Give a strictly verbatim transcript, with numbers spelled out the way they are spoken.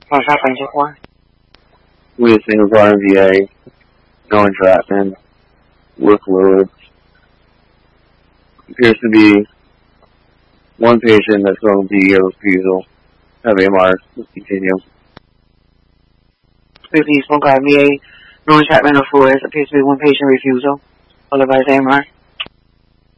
What's happened so far? Witnessing of R M V A, no entrapment, with fluids. Appears to be one patient that's going to be a refusal. Have A M R. Continue. Please, one guard V A, no entrapment of fluids. Appears to be one patient refusal. Followed by A M R.